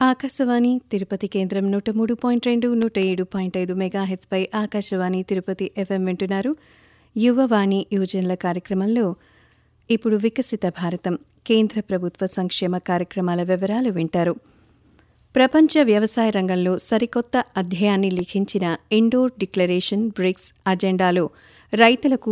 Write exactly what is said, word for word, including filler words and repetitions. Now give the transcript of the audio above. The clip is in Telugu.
ఆకాశవాణి తిరుపతి కేంద్రం నూట మూడు పాయింట్ రెండు నూట ఏడు పాయింట్ ఐదు మెగాహెచ్పై ఆకాశవాణి తిరుపతి ఎఫ్ఎం వింటున్నారు. యువవాణి యువజనుల కార్యక్రమంలో ఇప్పుడు వికసిత భారతం కేంద్ర ప్రభుత్వ సంక్షేమ కార్యక్రమాల వివరాలు వింటారు. ప్రపంచ వ్యవసాయ రంగంలో సరికొత్త అధ్యాయాన్ని లిఖించిన ఇండోర్ డిక్లరేషన్ బ్రిక్స్ అజెండాలో రైతులకు